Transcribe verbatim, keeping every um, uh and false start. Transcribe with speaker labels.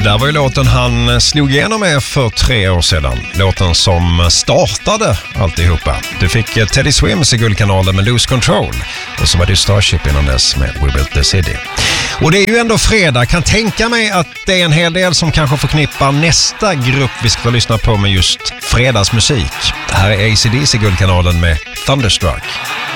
Speaker 1: där var ju låten han slog igenom med för tre år sedan. Låten som startade alltihopa. Du fick Teddy Swims i Guldkanalen med Lose Control. Och så var det Starship innan dess med We Built the City. Och det är ju ändå fredag. Kan tänka mig att det är en hel del som kanske förknippar nästa grupp vi ska lyssna på med just fredagsmusik. Det här är A C D C Guldkanalen med Thunderstruck.